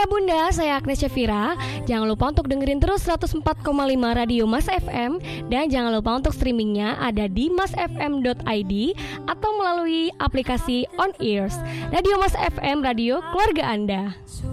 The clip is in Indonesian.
Bunda, saya Agnes Syafira. Jangan lupa untuk dengerin terus 104,5 Radio Mas FM. Dan jangan lupa untuk streamingnya ada di masfm.id atau melalui aplikasi On Ears. Radio Mas FM, radio keluarga Anda.